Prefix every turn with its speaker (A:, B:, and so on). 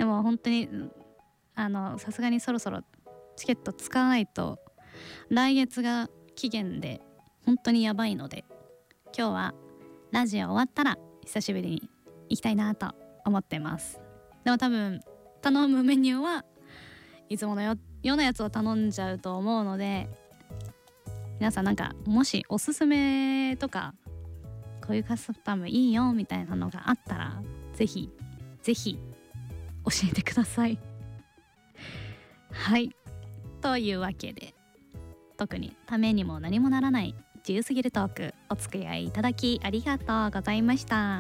A: でも本当にさすがにそろそろチケット使わないと来月が期限で本当にやばいので、今日はラジオ終わったら久しぶりに行きたいなと思ってます。でも多分頼むメニューはいつものようなやつを頼んじゃうと思うので、皆さんなんかもしおすすめとかこういうカスタムいいよみたいなのがあったらぜひぜひ教えてください。はい、というわけで特にためにも何もならない自由すぎるトーク、お付き合いいただきありがとうございました。